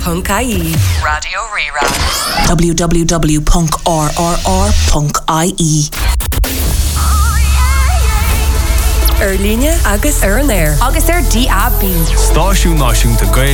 www.rrr.ie. Radio Rerá. www.rrr.ie. Líne agus ar an air. Agus ar DAB. Stáisiún náisiúnta Gaeilge